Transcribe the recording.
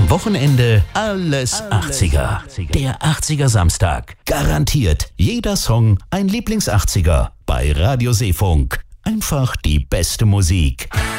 Am Wochenende alles 80er. Der 80er Samstag. Garantiert jeder Song ein Lieblings-80er. Bei Radio Seefunk. Einfach die beste Musik.